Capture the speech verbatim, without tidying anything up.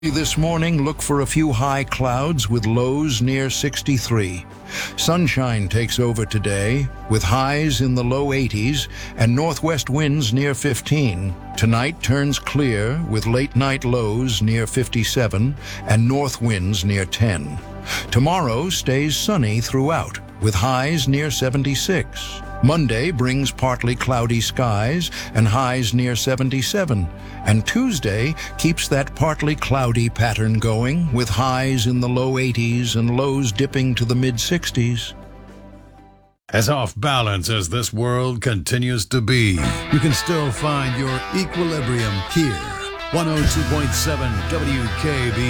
This morning, look for a few high clouds with lows near sixty-three. Sunshine takes over today with highs in the low eighties and northwest winds near fifteen. Tonight turns clear with late night lows near fifty-seven and north winds near ten. Tomorrow stays sunny throughout with highs near seventy-six. Monday brings partly cloudy skies and highs near seventy-seven. And Tuesday keeps that partly cloudy pattern going with highs in the low eighties and lows dipping to the mid-sixties. As off balance as this world continues to be, you can still find your equilibrium here. one oh two point seven W K B